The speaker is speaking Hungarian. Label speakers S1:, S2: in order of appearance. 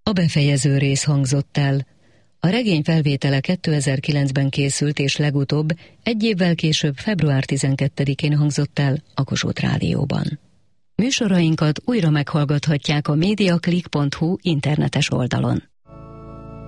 S1: A befejező rész hangzott el. A regény felvétele 2009-ben készült, és legutóbb egy évvel később, február 12-én hangzott el a Kossuth Rádióban. Műsorainkat újra meghallgathatják a mediaclick.hu internetes oldalon.